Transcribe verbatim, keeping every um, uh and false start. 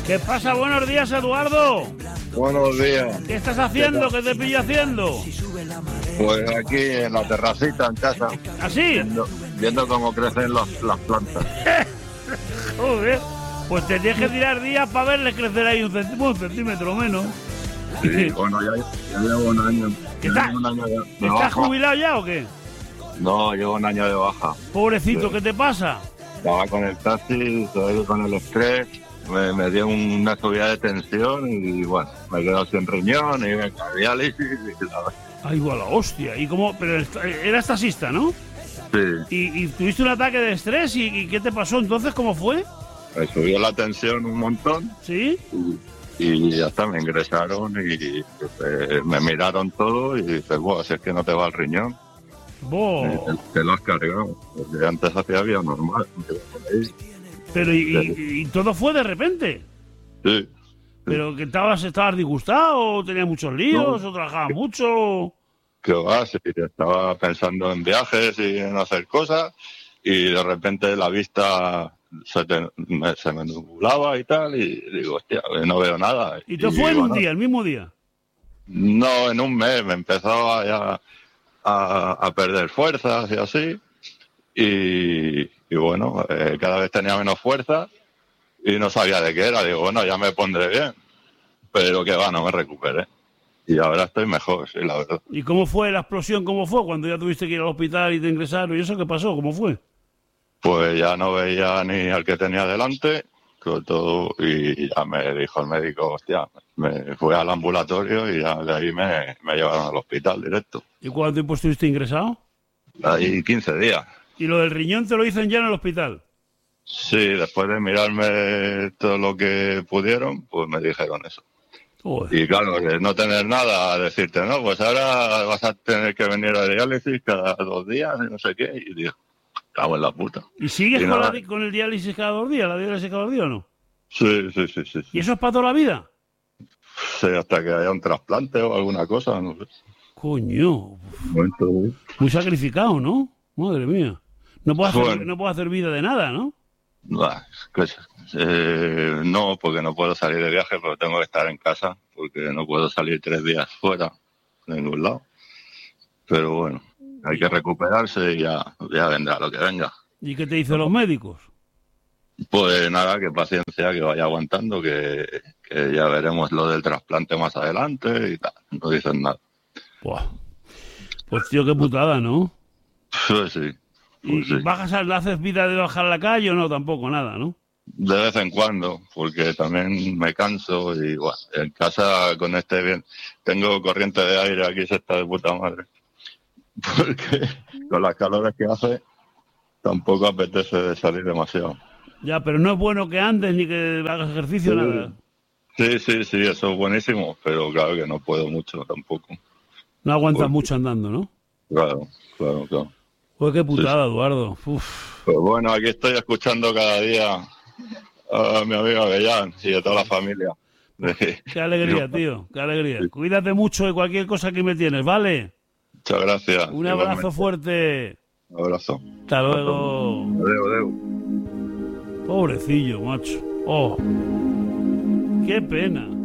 ¿Qué pasa? Buenos días, Eduardo. Buenos días. ¿Qué estás haciendo? ¿Qué te pillo haciendo? Pues aquí en la terracita en casa. ¿Así? Viendo, viendo cómo crecen los, las plantas. Joder. Pues te tienes que tirar días para verles crecer ahí un centímetro, un centímetro menos. Sí, bueno, ya, ya llevo un año. ¿Está, llevo un año de, de ¿Estás baja. jubilado ya o qué? No, llevo un año de baja. Pobrecito, Sí. ¿Qué te pasa? Estaba con el taxi, estoy con el estrés. Me, me dio una subida de tensión y bueno, me he quedado sin riñón y me diálisis y la... Ay, igual la hostia. ¿Y cómo? Pero eras taxista, ¿no? Sí, ¿Y, y tuviste un ataque de estrés? ¿Y, y qué te pasó entonces? ¿Cómo fue? me subió la tensión un montón. ¿Sí? Y, y ya está, me ingresaron y eh, me miraron todo y dices, bueno, si es que no te va el riñón, Bo. eh, te, te lo has cargado. Porque antes hacía vida normal. Pero, ¿y, y, y todo fue de repente? Sí. ¿Pero que estabas, estabas disgustado o tenías muchos líos No. o trabajabas mucho? Que va, sí, estaba pensando en viajes y en hacer cosas y de repente la vista se, te, me, se me nublaba y tal y digo, hostia, no veo nada. ¿Y te fue en bueno, un día, el mismo día? No, en un mes me empezaba ya a, a perder fuerzas y así y, y bueno, eh, cada vez tenía menos fuerza y no sabía de qué era. Digo, bueno, ya me pondré bien, pero que va, no me recuperé. Y ahora estoy mejor, sí, la verdad. ¿Y cómo fue la explosión? ¿Cómo fue cuando ya tuviste que ir al hospital y te ingresaron? ¿Y eso qué pasó? ¿Cómo fue? Pues ya no veía ni al que tenía delante, todo, y ya me dijo el médico, hostia, me fui al ambulatorio y ya de ahí me, me llevaron al hospital directo. ¿Y cuánto tiempo estuviste ingresado? Ahí quince días. ¿Y lo del riñón te lo dicen ya en el hospital? Sí, después de mirarme todo lo que pudieron, pues me dijeron eso. Joder. Y claro, de no tener nada, a decirte, no, pues ahora vas a tener que venir a diálisis cada dos días y no sé qué. Y digo, cago en la puta. ¿Y sigues Y con, nada. la, con el diálisis cada dos días? ¿La diálisis cada dos días o no? Sí, sí, sí, sí. ¿Y eso es para toda la vida? Sí, hasta que haya un trasplante o alguna cosa, no sé. Coño. Momento, Muy sacrificado, ¿no? Madre mía. No puedo hacer, Bueno. no puedo hacer vida de nada, ¿no? Bah, pues, eh, no, porque no puedo salir de viaje, pero tengo que estar en casa, porque no puedo salir tres días fuera, de ningún lado. Pero bueno, hay que recuperarse y ya, ya vendrá lo que venga. ¿Y qué te dicen los médicos? Pues nada, que paciencia, que vaya aguantando, que, que ya veremos lo del trasplante más adelante y tal. No dicen nada. Buah. Pues tío, qué putada, ¿no? Pues sí, ¿Y, pues sí. y bajas, a- haces vida de bajar a la calle o no? Tampoco, nada, ¿no? De vez en cuando, porque también me canso y bueno, en casa con este bien, tengo corriente de aire aquí, se está de puta madre. Porque con las calores que hace, tampoco apetece de salir demasiado. Ya, pero no es bueno que andes ni que hagas ejercicio, Sí. nada. Sí, sí, sí, eso es buenísimo, pero claro que no puedo mucho tampoco. No aguantas Porque, mucho andando, ¿no? claro, claro, claro. Pues qué Sí, putada, sí. Eduardo. Uf. Pues bueno, aquí estoy escuchando cada día a mi amigo Avellán y a toda la familia. Qué alegría, tío, qué alegría. Cuídate mucho de cualquier cosa que me tienes, ¿vale? Muchas gracias. Un abrazo Igualmente. fuerte. Un abrazo. Hasta luego. Adeu, adeu. Pobrecillo, macho. Oh, qué pena.